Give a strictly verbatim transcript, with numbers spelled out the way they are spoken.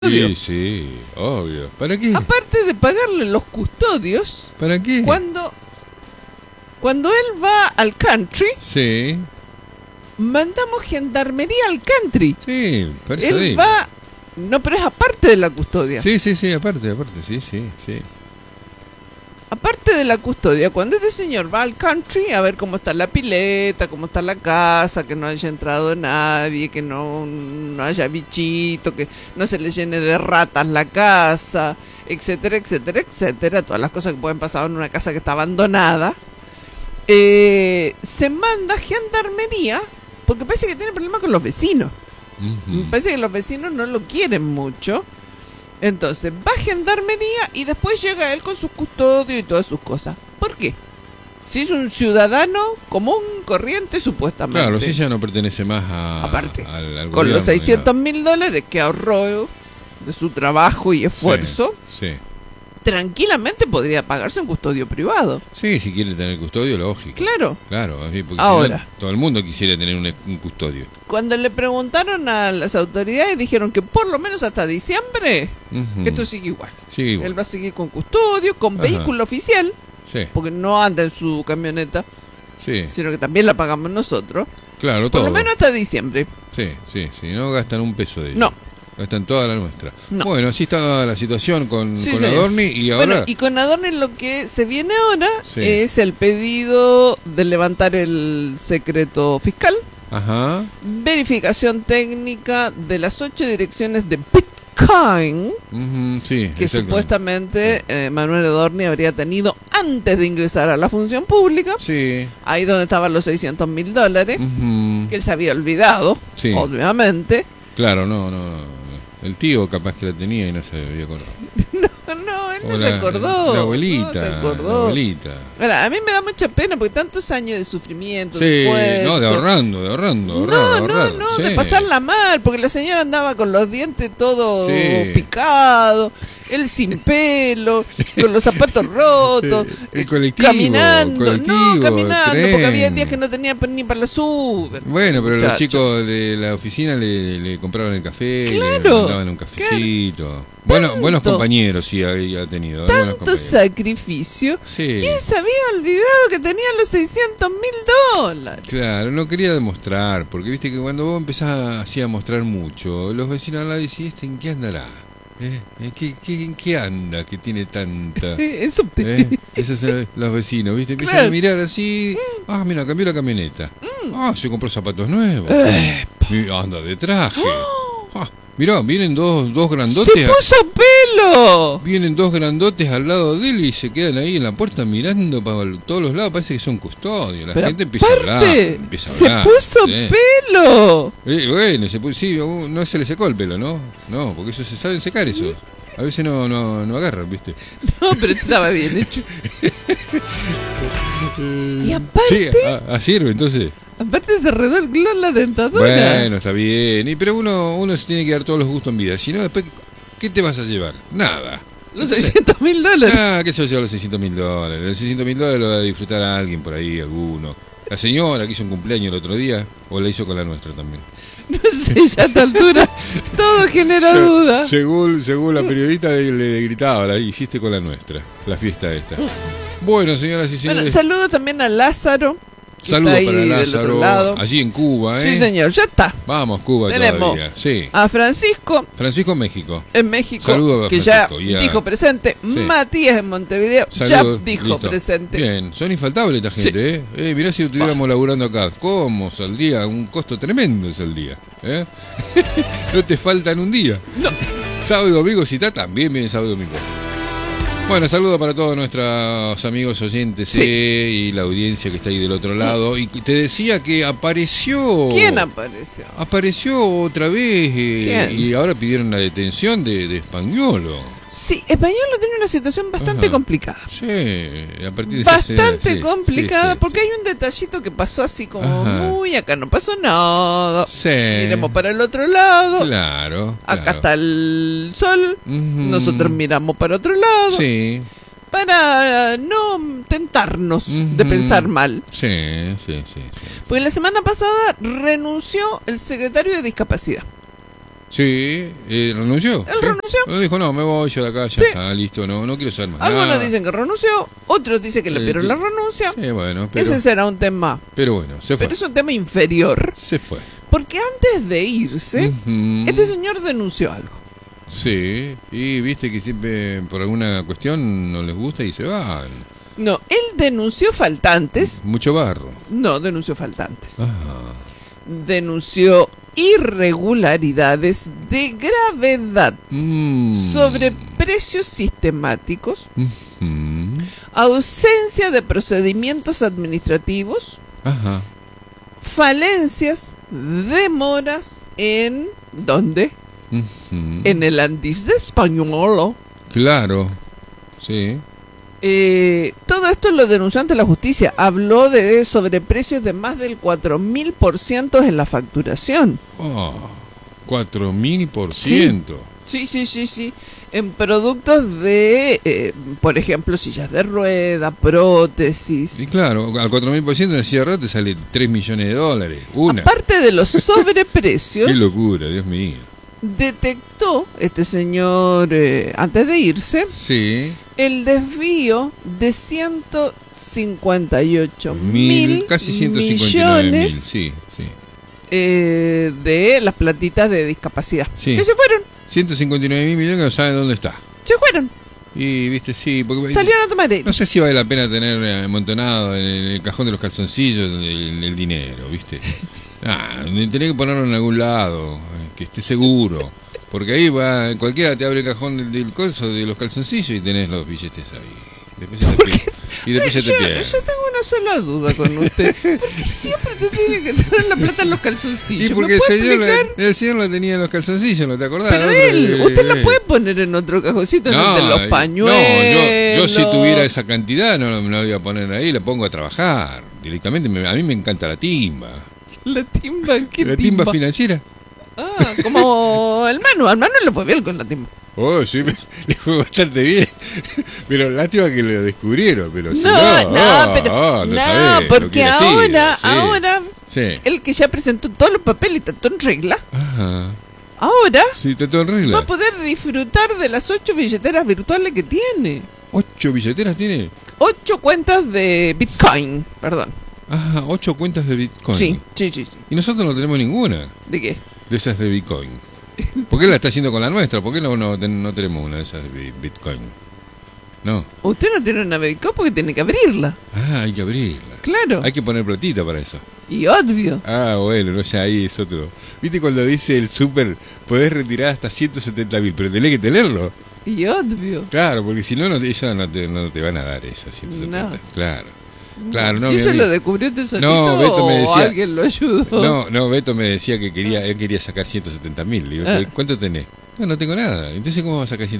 Sí, sí, obvio. ¿Para qué? Aparte de pagarle los custodios. ¿Para qué? Cuando, cuando él va al country, sí, mandamos gendarmería al country. Sí, por eso Él digo. va, no, pero es aparte de la custodia. Sí, sí, sí, aparte, aparte, sí, sí, sí. Aparte de la custodia, cuando este señor va al country a ver cómo está la pileta, cómo está la casa, que no haya entrado nadie, que no, no haya bichito, que no se le llene de ratas la casa, etcétera, etcétera, etcétera, todas las cosas que pueden pasar en una casa que está abandonada, eh, se manda gendarmería porque parece que tiene problemas con los vecinos. Uh-huh. Parece que los vecinos no lo quieren mucho. Entonces va gendarmería y después llega él con sus custodios y todas sus cosas. ¿Por qué? Si es un ciudadano común, corriente, supuestamente. Claro, si ya no pertenece más a, Aparte, al, al con gobierno, los seiscientos mil dólares que ahorró de su trabajo y esfuerzo, sí, sí. tranquilamente podría pagarse un custodio privado. Sí, si quiere tener custodio, lógico. Claro. Claro, porque Ahora, si no, todo el mundo quisiera tener un, un custodio. Cuando le preguntaron a las autoridades, dijeron que por lo menos hasta diciembre, uh-huh. esto sigue igual. Sigue igual. Él va a seguir con custodio, con Ajá. vehículo oficial, sí. porque no anda en su camioneta, sí. sino que también la pagamos nosotros. Claro, por todo. Por lo menos hasta diciembre. Sí, sí, sí, no gastan un peso de ellos. No. Gastan toda la nuestra. No. Bueno, así está la situación con, sí, con sí. Adorni y ahora... Bueno, y con Adorni lo que se viene ahora sí. es el pedido de levantar el secreto fiscal. Ajá. Verificación técnica de las ocho direcciones de Bitcoin. Uh-huh, sí, que supuestamente eh, Manuel Adorni habría tenido antes de ingresar a la función pública. Sí. Ahí donde estaban los seiscientos mil dólares. Uh-huh. Que él se había olvidado, sí. obviamente. Claro, no, no, no. El tío capaz que la tenía y no se había acordado. no, no, él no la, se acordó. La abuelita. No se acordó. La abuelita. Bueno, a mí me da mucha pena porque tantos años de sufrimiento, sí, de esfuerzo. No, de ahorrando, de ahorrando. ahorrar, no, ahorrar, no, no, sí. de pasarla mal, porque la señora andaba con los dientes todos sí. picados, él sin pelo, con los zapatos rotos, el colectivo, caminando, colectivo, no, caminando, tren. porque había días que no tenía ni para la Uber. Bueno, pero Muchacho. Los chicos de la oficina le, le compraban el café, claro, le mandaban un cafecito. Claro. Bueno, Tanto, buenos compañeros sí había tenido. Tanto sacrificio. Sí. ¿Quién se había olvidado que tenía los seiscientos mil dólares? Claro, no quería demostrar, porque viste que cuando vos empezás así a mostrar mucho, los vecinos al lado dicen, ¿este en qué andará? ¿Eh? ¿Qué, qué, ¿En qué anda que tiene tanta? Eso ¿Eh? Esos son los vecinos, ¿viste? Empiezan claro. a mirar así. Mm. Ah, mira, cambió la camioneta. Mm. Ah, se compró zapatos nuevos. Eh, y anda de traje. Oh. Ah, mirá, vienen dos, dos grandotes. ¡Se puso pelo! Vienen dos grandotes al lado de él y se quedan ahí en la puerta mirando para todos los lados. Parece que son custodios. La Pero gente empieza a hablar. Empieza a ¡Se hablar, puso ¿sí? pelo! Eh, bueno, se puso, sí, no se le secó el pelo, ¿no? No, porque eso se saben secar eso. A veces no, no, no agarran, ¿viste? No, pero estaba bien hecho. Y aparte... Sí, a, a sirve, entonces... Aparte se redó el gloss la dentadura. Bueno, está bien. Y, pero uno, uno se tiene que dar todos los gustos en vida. Si no, después, ¿qué te vas a llevar? Nada. Los seiscientos mil dólares. Ah, ¿qué se va a llevar los seiscientos mil dólares? Los seiscientos mil dólares lo va a disfrutar a alguien por ahí, alguno. La señora que hizo un cumpleaños el otro día, o la hizo con la nuestra también. No sé, ya a esta altura todo genera Se, duda. Según, según la periodista le, le gritaba, la hiciste con la nuestra, la fiesta esta. Bueno, señoras y señores. Bueno, saludo también a Lázaro. Saludos para Lázaro, allí en Cuba, ¿eh? Sí, señor, ya está. Vamos, Cuba Tenemos todavía. Sí. A Francisco. Francisco en México. En México. Saludos a que Francisco. ya a... dijo presente. Sí. Matías en Montevideo. Saludos. Ya dijo Listo. presente. Bien, son infaltables esta gente, sí. ¿eh? eh mirá si estuviéramos bah. laburando acá. ¿Cómo saldría? Un costo tremendo saldría. ¿eh? No te faltan un día. No. Sábado y domingo, si está, también viene sábado y domingo. Bueno, saludo para todos nuestros amigos oyentes sí. eh, y la audiencia que está ahí del otro lado. Y te decía que apareció... ¿Quién apareció? Apareció otra vez eh, y ahora pidieron la detención de, de Spagnuolo. Sí, Spagnuolo tiene una situación bastante Ajá. complicada. Sí, a partir de Bastante esa, sí, complicada sí, sí, porque sí. hay un detallito que pasó así como Ajá. muy acá, no pasó nada. Sí. Miremos para el otro lado. Claro. Acá claro. está el sol. Uh-huh. Nosotros miramos para otro lado. Sí. Para no tentarnos uh-huh. de pensar mal. Sí, sí, sí, sí. Porque la semana pasada renunció el secretario de Discapacidad. Sí, eh, renunció. Él ¿sí? renunció. No, dijo, no, me voy yo de acá, ya Sí. está, listo, no, no quiero saber más Algunos nada. dicen que renunció, otros dicen que le Eh, pidieron que- la renuncia. Sí, bueno, pero, Ese será un tema, pero bueno, se fue. pero es un tema inferior. Se fue. Porque antes de irse, Ujú. este señor denunció algo. Sí, y viste que siempre por alguna cuestión no les gusta y se van. No, él denunció faltantes. Mucho barro. No, denunció faltantes. Ah. Denunció irregularidades de gravedad Mm. sobre precios sistemáticos, Ujú. ausencia de procedimientos administrativos, Ajá. falencias, demoras en... ¿Dónde? Ujú. En el Andis de Español. Claro. Sí. Eh, todo esto lo denunció ante la justicia. Habló de sobreprecios de más del cuatro mil por ciento en la facturación. Oh, cuatro mil por ciento. Sí, sí, sí, sí. En productos de, eh, por ejemplo, sillas de rueda, prótesis. Y claro, al cuatro mil por ciento en el cierre te sale tres millones de dólares. Una. Aparte de los sobreprecios, Qué locura, Dios mío. detectó este señor, eh, antes de irse, Sí. el desvío de ciento cincuenta y ocho Mil, mil casi ciento cincuenta y nueve mil. millones Sí, sí. eh, de las platitas de discapacidad. Sí. Que se fueron, ciento cincuenta y nueve mil millones que no saben dónde está. se fueron, Y viste, sí, porque salieron a tomar aire. no sé si vale la pena tener eh, amontonado en el cajón de los calzoncillos el, el dinero, ¿viste? Ah, tenés que ponerlo en algún lado, eh, que esté seguro. Porque ahí va, cualquiera te abre el cajón del, del coso de los calzoncillos y tenés los billetes ahí. Después se te pierde. Y después se te yo, pierde. yo tengo una sola duda con usted. Porque siempre te tiene que tener la plata en los calzoncillos. Y porque ¿Me el puede señor, explicar? el señor lo tenía en los calzoncillos, ¿no te acordás? Pero ¿no? él, Eh, usted la eh. puede poner en otro cajoncito, en el de los eh, pañuelos. No, yo, yo si tuviera esa cantidad no me la voy a poner ahí, la pongo a trabajar. Directamente, me- a mí me encanta la timba. La timba, ¿qué La timba, timba? financiera. Ah, como el Manu, al Manu le fue bien con la timba. Oh, sí, me- le fue bastante bien. Pero lástima que lo descubrieron. Pero si No, no, no, oh, pero oh, no, sabés lo porque que era así, ahora, sí. ahora, Sí. el que ya presentó todos los papeles y está todo en regla, Ajá. ahora Sí, está todo en va regla. a poder disfrutar de las ocho billeteras virtuales que tiene. ¿Ocho billeteras tiene? Ocho cuentas de Bitcoin, perdón. Ah, ocho cuentas de Bitcoin. Sí, sí, sí, sí. Y nosotros no tenemos ninguna ¿De qué? de esas de Bitcoin. ¿Por qué la está haciendo con la nuestra? ¿Por qué no, no, ten- no tenemos una de esas de Bi- Bitcoin? No. Usted no tiene una Bitcoin porque tiene que abrirla. Ah, hay que abrirla. Claro. Hay que poner platita para eso. Y obvio. Ah, bueno, no sé, ahí es otro. ¿Viste cuando dice el súper, podés retirar hasta ciento setenta mil, pero tenés que tenerlo? Y obvio. Claro, porque si no, no te- ellos no te, no te van a dar esas ciento setenta. No. Claro. Claro, no, ¿Y mi eso amigo- lo descubrió usted solito No, Beto me o decía- alguien lo ayudó? No, no, Beto me decía que quería, él quería sacar ciento setenta mil. Digo, Ah. ¿cuánto tenés? No, no tengo nada. Entonces, ¿cómo vas a sacar